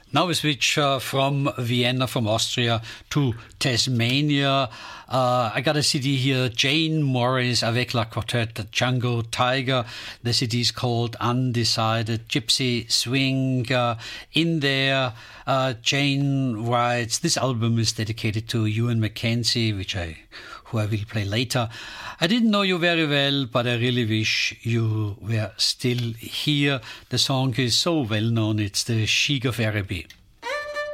Now we switch from Vienna, from Austria, to Tasmania. I got a CD here, Jane Morris, avec la quartet Django Tiger. The CD is called Undecided Gypsy Swing. In there, Jane writes, this album is dedicated to Ewan Mackenzie, who I will play later. I didn't know you very well, but I really wish you were still here. The song is so well known, it's the Shiga Ferriby.